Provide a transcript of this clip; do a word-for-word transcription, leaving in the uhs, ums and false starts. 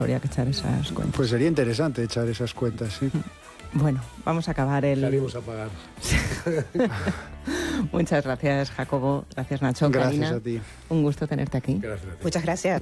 Habría que echar esas cuentas. Pues sería interesante echar esas cuentas, sí. Bueno, vamos a acabar el... Salimos a pagar. Muchas gracias, Jacobo. Gracias, Nacho. Gracias Carina, a ti. un gusto tenerte aquí. Gracias a ti. Muchas gracias.